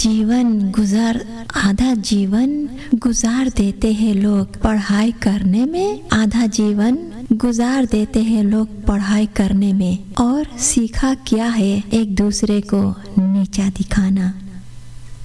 आधा जीवन गुजार देते हैं लोग पढ़ाई करने में, आधा जीवन गुजार देते हैं लोग पढ़ाई करने में, और सीखा क्या है एक दूसरे को नीचा दिखाना।